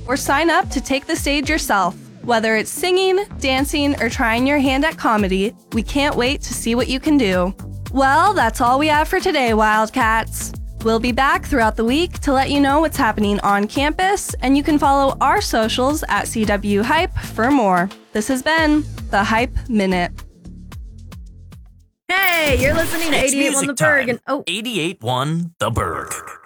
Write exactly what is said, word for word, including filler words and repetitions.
or sign up to take the stage yourself. Whether it's singing, dancing, or trying your hand at comedy, we can't wait to see what you can do. Well, that's all we have for today, Wildcats. We'll be back throughout the week to let you know what's happening on campus, and you can follow our socials at C W Hype for more. This has been the Hype Minute. Hey, you're listening to It's eighty-eight point one music The Berg. time. And, oh. eighty-eight point one The Berg.